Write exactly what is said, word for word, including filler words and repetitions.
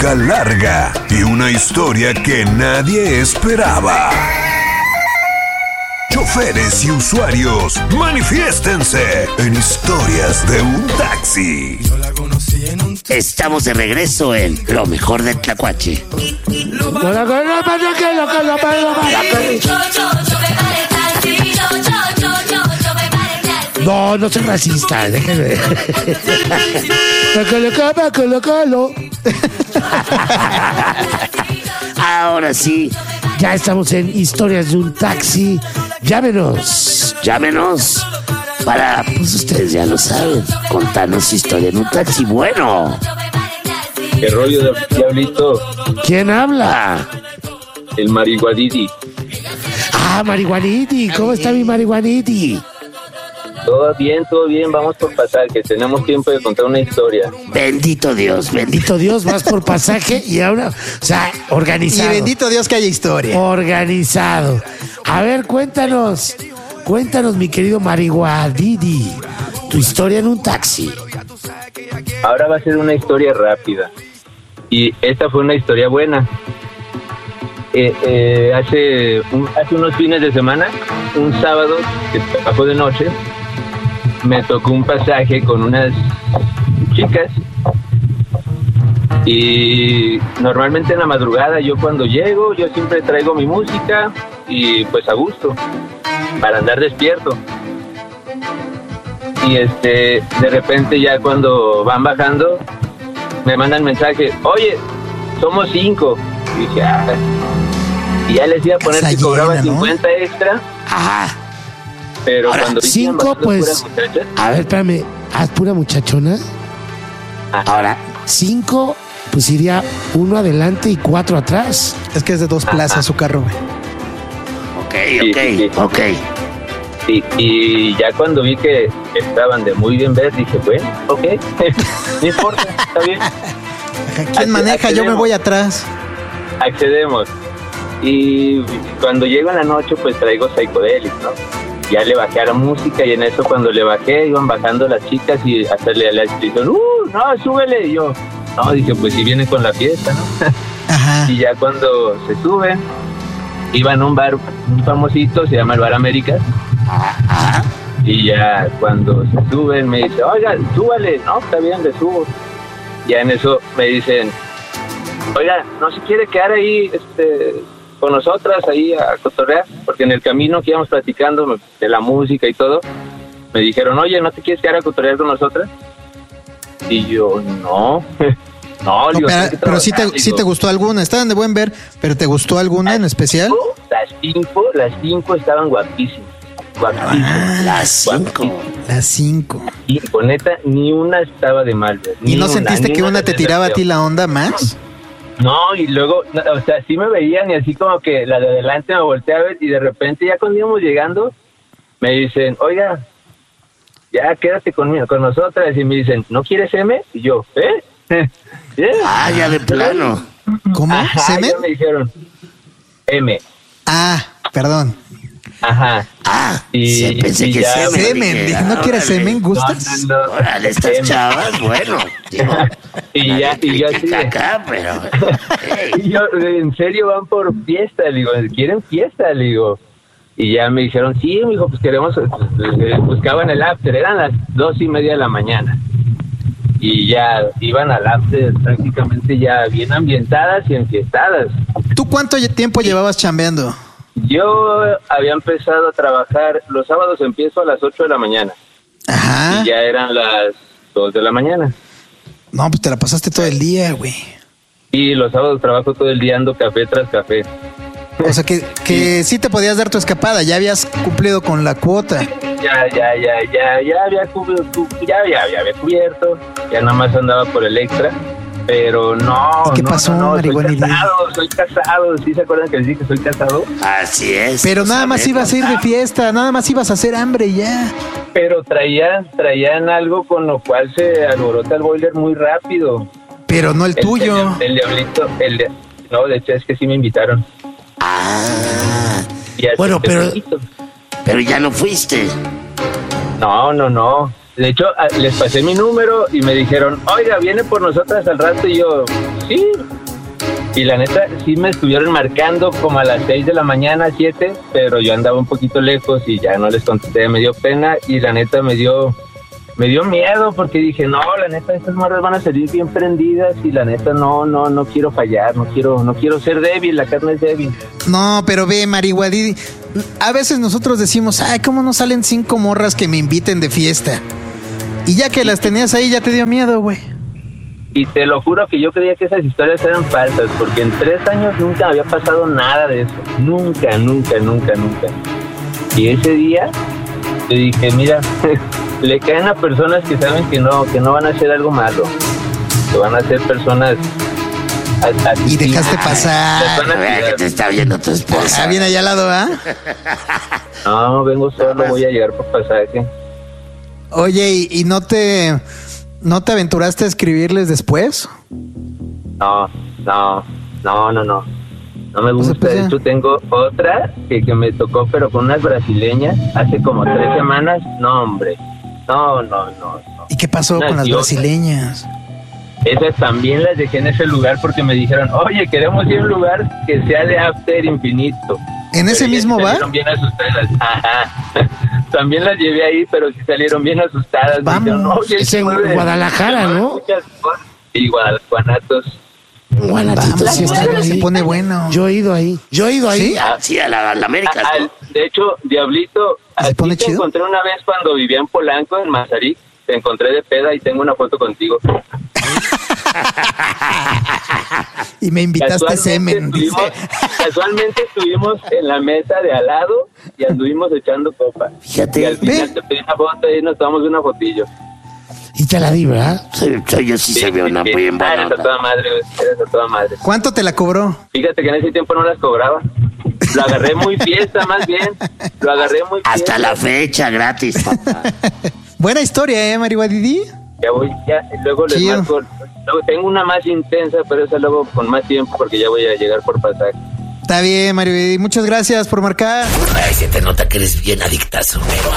boca larga y una historia que nadie esperaba. Choferes y usuarios, manifiéstense en Historias de un Taxi. Estamos de regreso en Lo Mejor del Tlacuache. No, no soy racista, déjenme. Ahora sí, ya estamos en Historias de un Taxi. Llámenos, llámenos para, pues ustedes ya lo saben, contarnos su historia en un taxi bueno. ¿Qué rollo, Diablito? ¿Quién habla? El Marihuaniti. Ah, Marihuaniti, ¿cómo está mi Marihuaniti? Todo bien, todo bien, vamos por pasaje, tenemos tiempo de contar una historia. Bendito Dios, bendito Dios, vas por pasaje y ahora, o sea, organizado. Y bendito Dios que haya historia. Organizado. A ver, cuéntanos, cuéntanos, mi querido Marihuaniti, tu historia en un taxi. Ahora va a ser una historia rápida. Y esta fue una historia buena. Eh, eh, hace, un, hace unos fines de semana, un sábado que trabajó de noche, me tocó un pasaje con unas chicas y normalmente en la madrugada yo cuando llego yo siempre traigo mi música y pues a gusto para andar despierto. Y este de repente ya cuando van bajando me mandan mensaje, oye, somos cinco. Y dije, ah, y ya les iba a poner que cobraba, ¿no?, cincuenta extra. Ajá. Pero ahora, cuando cinco, pues, a ver, espérame, ¿haz pura muchachona? Ajá. Ahora, cinco, pues iría uno adelante y cuatro atrás. Es que es de dos plazas. Ajá. Su carro, güey. Ok, ok, sí, sí, sí. ok. Y, y ya cuando vi que estaban de muy bien ver, dije, bueno, ok, no importa, está bien. ¿Quién maneja? Accedemos. Yo me voy atrás. Accedemos. Y cuando llego en la noche, pues traigo Psychedelic, ¿no? Ya le bajé a la música y en eso cuando le bajé, iban bajando las chicas y hasta le la dijeron, ¡uh, no, súbele! Y yo, no, dije, pues si vienen con la fiesta, ¿no? Ajá. Y ya cuando se suben, iban a un bar, un famosito, se llama el Bar América. Ajá. Y ya cuando se suben, me dice, oiga, súbale. No, está bien, le subo. Ya en eso me dicen, oiga, ¿no se quiere quedar ahí este, con nosotras ahí a cotorrear? Porque en el camino que íbamos platicando de la música y todo, me dijeron, oye, ¿no te quieres quedar a cotorrear con nosotras? Y yo, no, no. no digo, pero pero sí, te, sí te gustó alguna, estaban de buen ver, pero ¿te gustó alguna en especial? Las cinco, las cinco estaban guapísimas. Ah, las cinco. Las cinco. Y con neta, ni una estaba de mal. ¿Y no una, sentiste que una te tiraba a ti la onda más? No, y luego, o sea, sí me veían y así como que la de adelante me volteé a ver y de repente ya cuando íbamos llegando, me dicen, oiga, ya quédate conmigo, con nosotras. Y me dicen, ¿no quieres M? Y yo, ¿eh? ¿Yeah? Ah, ya de plano. ¿Cómo? Ajá, ¿Semen? Me dijeron, M. Ah, perdón. Ajá. Ah, y, sí, pensé y que ya, semen. Semen. Dije, ¿no quieres semen? ¿Gustas? No, no, no. Órale, estas semen. Chavas, bueno. Digo, y ya, y yo así. Acá, pero. Hey. Y yo, en serio, van por fiesta. Le digo, ¿quieren fiesta? Le digo. Y ya me dijeron, sí, me dijo, pues queremos. Pues, buscaban el after. Eran las dos y media de la mañana. Y ya iban al after prácticamente ya bien ambientadas y enfiestadas. ¿Tú cuánto tiempo llevabas chambeando? Yo había empezado a trabajar, los sábados empiezo a las ocho de la mañana. Ajá. Y ya eran las dos de la mañana. No, pues te la pasaste todo el día, güey. Y los sábados trabajo todo el día, ando café tras café. O sea que, que sí. sí te podías dar tu escapada, ya habías cumplido con la cuota. Ya, ya, ya, ya, ya había cubierto, ya, ya, ya había cubierto, ya nada más andaba por el extra. Pero no, ¿qué no, pasó, no, no soy marihuana? casado, soy casado. ¿Sí se acuerdan que les dije que soy casado? Así es. Pero nada más ibas a ir de fiesta, nada más ibas a hacer hambre y ya. Pero traían, traían algo con lo cual se alborota el boiler muy rápido. Pero no el, el tuyo. El, el diablito, el de, no, de hecho es que sí me invitaron. Ah. Bueno, pero, pero ya no fuiste. No, no, no. De hecho, les pasé mi número y me dijeron, oiga, viene por nosotras al rato. Y yo, sí, Y la neta, sí me estuvieron marcando como a las seis de la mañana, siete, pero yo andaba un poquito lejos y ya no les contesté, me dio pena y la neta me dio, me dio miedo porque dije, no, la neta, estas morras van a salir bien prendidas y la neta, no, no, no quiero fallar, no quiero, no quiero ser débil, la carne es débil. No, pero ve, Marihuadidi, a veces nosotros decimos, ay, ¿cómo no salen cinco morras que me inviten de fiesta? Y ya que las tenías ahí, ya te dio miedo, güey. Y te lo juro que yo creía que esas historias eran falsas, porque en tres años nunca había pasado nada de eso. Nunca, nunca, nunca, nunca. Y ese día, yo dije, mira, le caen a personas que saben que no, que no van a hacer algo malo. Que van a ser personas... A, a, y dejaste pasar. A ver, que te está viendo tu esposa. Ah, viene allá al lado, ¿ah? No, vengo solo, voy a llegar por pasaje. Oye, ¿y, y no te... ¿No te aventuraste a escribirles después? No, no, no, no, no. No me gusta. Pues, de hecho, tengo otra que, que me tocó, pero con unas brasileñas, hace como tres semanas. No, hombre. No, no, no. no. ¿Y qué pasó Unas con las diosas. brasileñas? Esas también las dejé en ese lugar porque me dijeron, oye, queremos ir a un lugar que sea de after infinito. ¿En ese Pero mismo sí bar? salieron bien asustadas. Ajá. También las llevé ahí, pero sí salieron bien asustadas. Vamos. Me dijeron, oye, Es en mueve- Guadalajara, ¿no? muchas cosas. Sí, Guanatos. Guanatito, Vamos, sí está se ahí. pone bueno. Yo he ido ahí. Yo he ido ahí. ¿Sí? Ah, sí, a la, a la América, Ah, ¿no? de hecho, Diablito, ¿Se aquí pone te chido? encontré una vez cuando vivía en Polanco, en Mazarik. Te encontré de peda y tengo una foto contigo. Y me invitaste Casualmente semen, dice. estuvimos- Casualmente estuvimos en la mesa de al lado y anduvimos echando copa. Fíjate. Y al final Ve. te pedí una foto y nos tomamos una fotillo. Y te la di, ¿verdad? Soy, soy yo sí se ve una bien Ah, eres a buena. toda madre, güey, eres a toda madre. ¿Cuánto te la cobró? Fíjate que en ese tiempo no las cobraba. Lo agarré muy fiesta, más bien. Lo agarré muy fiesta. Hasta la fecha, gratis, papá. Buena historia, ¿eh, Marihuadidi? Ya voy, ya, y luego les Chido. marco. Luego tengo una más intensa, pero esa luego con más tiempo porque ya voy a llegar por pasaje. Está bien, Marihuadidi. Muchas gracias por marcar. Ay, se te nota que eres bien adictazo, pero